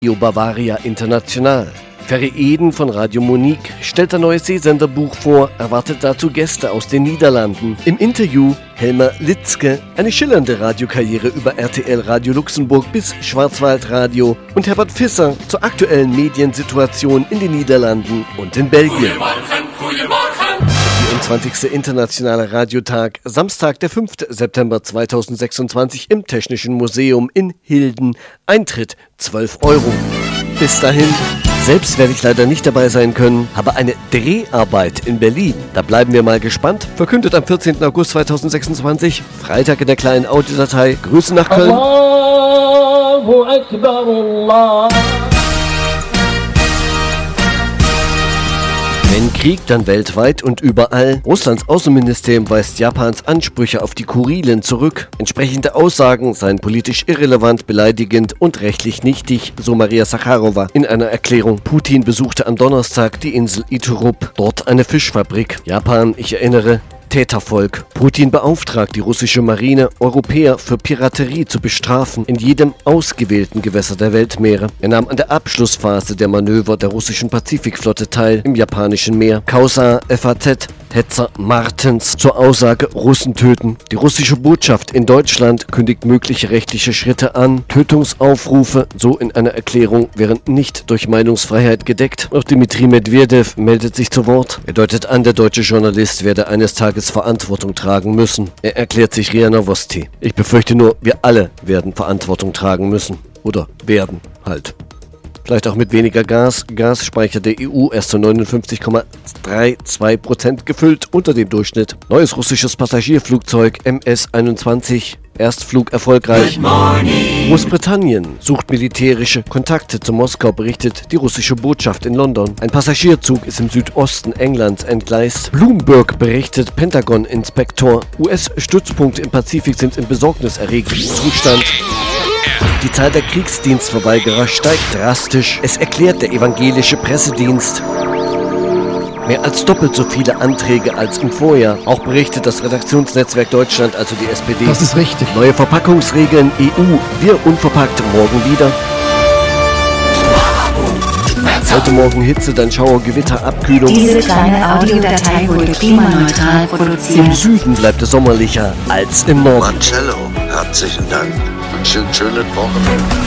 Radio Bavaria International. Ferry Eden von Radio Monique stellt ein neues Seesenderbuch vor, erwartet dazu Gäste aus den Niederlanden. Im Interview Helmer Litzke, eine schillernde Radiokarriere über RTL Radio Luxemburg bis Schwarzwaldradio, und Herbert Visser zur aktuellen Mediensituation in den Niederlanden und in Belgien. 24. Internationaler Radiotag, Samstag, der 5. September 2026 im Technischen Museum in Hilden. Eintritt 12 €. Bis dahin, selbst werde ich leider nicht dabei sein können, habe eine Dreharbeit in Berlin. Da bleiben wir mal gespannt. Verkündet am 14. August 2026, Freitag in der kleinen Audiodatei. Grüße nach Köln. Allahu Akbar, Allah. Wenn Krieg, dann weltweit und überall. Russlands Außenministerium weist Japans Ansprüche auf die Kurilen zurück. Entsprechende Aussagen seien politisch irrelevant, beleidigend und rechtlich nichtig, so Maria Sacharowa in einer Erklärung. Putin besuchte am Donnerstag die Insel Iturup, dort eine Fischfabrik. Japan, ich erinnere, Tätervolk. Putin beauftragt die russische Marine, Europäer für Piraterie zu bestrafen in jedem ausgewählten Gewässer der Weltmeere. Er nahm an der Abschlussphase der Manöver der russischen Pazifikflotte teil im japanischen Meer. Causa FAZ. Hetzer Martens zur Aussage Russen töten. Die russische Botschaft in Deutschland kündigt mögliche rechtliche Schritte an. Tötungsaufrufe, so in einer Erklärung, wären nicht durch Meinungsfreiheit gedeckt. Auch Dmitri Medvedev meldet sich zu Wort. Er deutet an, der deutsche Journalist werde eines Tages Verantwortung tragen müssen. Er erklärt sich RIA Novosti. Ich befürchte nur, wir alle werden Verantwortung tragen müssen. Oder werden halt. Vielleicht auch mit weniger Gas. Gasspeicher der EU erst zu 59,32% gefüllt, unter dem Durchschnitt. Neues russisches Passagierflugzeug MS-21. Erstflug erfolgreich. Großbritannien sucht militärische Kontakte zu Moskau, berichtet die russische Botschaft in London. Ein Passagierzug ist im Südosten Englands entgleist. Bloomberg berichtet, Pentagon-Inspektor. US-Stützpunkte im Pazifik sind in besorgniserregendem Zustand. Die Zahl der Kriegsdienstverweigerer steigt drastisch. Es erklärt der evangelische Pressedienst. Mehr als doppelt so viele Anträge als im Vorjahr. Auch berichtet das Redaktionsnetzwerk Deutschland, also die SPD. Das ist richtig. Neue Verpackungsregeln EU. Wir unverpackt morgen wieder. Heute Morgen Hitze, dann Schauer, Gewitter, Abkühlung. Diese kleine Audiodatei wurde klimaneutral produziert. Im Süden bleibt es sommerlicher als im Norden. Marcello, herzlichen Dank. Schönes Wochenende.